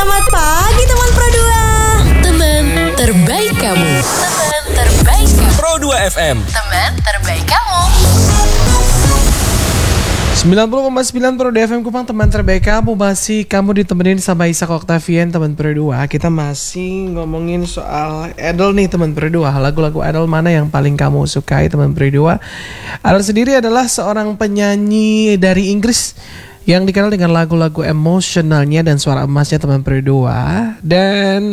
Selamat pagi teman Pro 2. Teman terbaik kamu. Teman terbaik kamu. Pro 2 FM. Teman terbaik kamu. 90,9 Pro 2 FM Kupang, teman terbaik kamu. Masih kamu ditemenin sama Isak Octavian, teman Pro 2. Kita masih ngomongin soal Adele nih teman Pro 2. Lagu-lagu Adele mana yang paling kamu sukai teman Pro 2? Adele sendiri adalah seorang penyanyi dari Inggris yang dikenal dengan lagu-lagu emosionalnya dan suara emasnya teman Pro 2. Dan